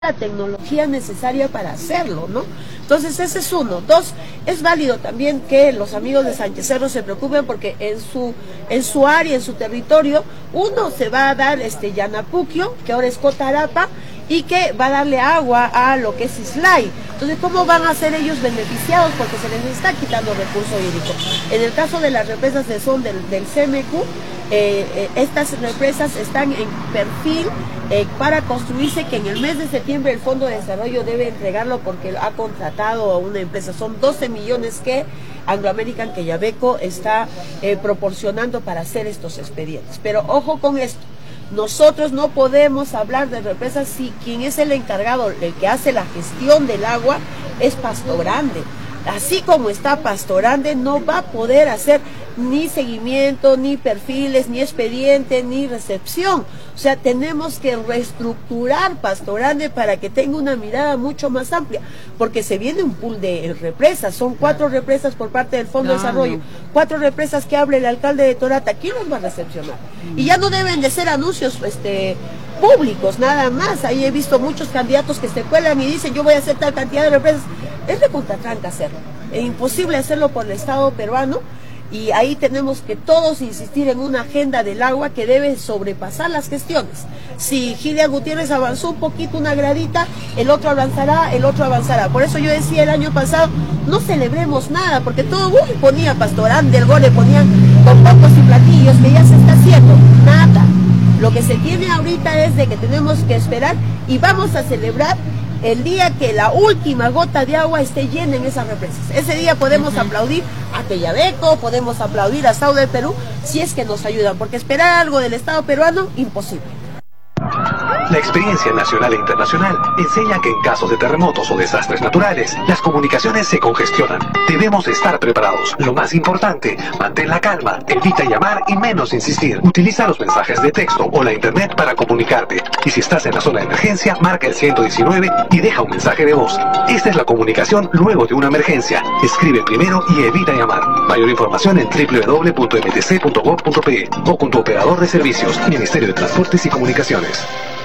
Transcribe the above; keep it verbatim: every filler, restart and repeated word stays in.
la tecnología necesaria para hacerlo, ¿no? Entonces ese es uno. Dos, es válido también que los amigos de Sánchez Cerro se preocupen porque en su en su área, en su territorio, uno se va a dar este Yanapuquio, que ahora es Cotarapa, y que va a darle agua a lo que es Islay. Entonces, ¿cómo van a ser ellos beneficiados? Porque se les está quitando recurso hídrico. En el caso de las represas de son del, del C M Q, eh, eh, estas represas están en perfil eh, para construirse, que en el mes de septiembre el Fondo de Desarrollo debe entregarlo porque ha contratado a una empresa. Son doce millones que Anglo American, que Quellaveco está eh, proporcionando para hacer estos expedientes. Pero ojo con esto. Nosotros no podemos hablar de represas si quien es el encargado, el que hace la gestión del agua, es Pasto Grande. Así como está Pasto Grande, no va a poder hacer ni seguimiento, ni perfiles, ni expediente, ni recepción. O sea, tenemos que reestructurar Pasto Grande para que tenga una mirada mucho más amplia, porque se viene un pool de represas, son cuatro represas por parte del Fondo de Desarrollo, cuatro represas que hable el alcalde de Torata. ¿Quién los va a recepcionar? Y ya no deben de ser anuncios este públicos, nada más. Ahí he visto muchos candidatos que se cuelan y dicen yo voy a hacer tal cantidad de represas. Es de contratranca hacerlo, es imposible hacerlo por el Estado peruano. Y ahí tenemos que todos insistir en una agenda del agua que debe sobrepasar las gestiones. Si Gilia Gutiérrez avanzó un poquito, una gradita, el otro avanzará, el otro avanzará. Por eso yo decía el año pasado, no celebremos nada, porque todo uy, ponía Pasto Grande, el gol le ponían con pocos y platillos, que ya se está haciendo, nada. Lo que se tiene ahorita es de que tenemos que esperar y vamos a celebrar el día que la última gota de agua esté llena en esas represas. Ese día podemos uh-huh. aplaudir a Quellaveco, podemos aplaudir a Estado de Perú, si es que nos ayudan, porque esperar algo del Estado peruano, imposible. La experiencia nacional e internacional enseña que en casos de terremotos o desastres naturales, las comunicaciones se congestionan. Debemos estar preparados. Lo más importante, mantén la calma, evita llamar y menos insistir. Utiliza los mensajes de texto o la internet para comunicarte. Y si estás en la zona de emergencia, marca el ciento diecinueve y deja un mensaje de voz. Esta es la comunicación luego de una emergencia. Escribe primero y evita llamar. Mayor información en doble u doble u doble u punto m t c punto gov punto p o con tu operador de servicios, Ministerio de Transportes y Comunicaciones.